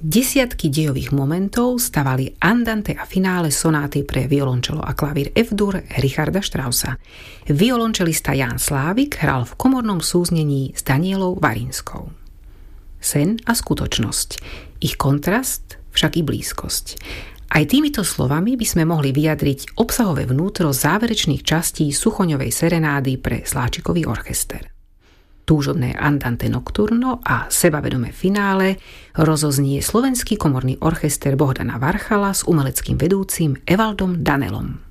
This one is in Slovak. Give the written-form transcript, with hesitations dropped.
Desiatky dejových momentov stavali andante a finále sonáty pre violončelo a klavír F-dur Richarda Straussa. Violončelista Ján Slávik hral v komornom súznení s Danielou Varinskou. Sen a skutočnosť, ich kontrast, však i blízkosť. Aj týmito slovami by sme mohli vyjadriť obsahové vnútro záverečných častí Suchoňovej serenády pre Sláčikový orchester. Túžobné andante nocturno a sebavedomé finále rozoznie Slovenský komorný orchester Bohdana Varchala s umeleckým vedúcim Evaldom Danelom.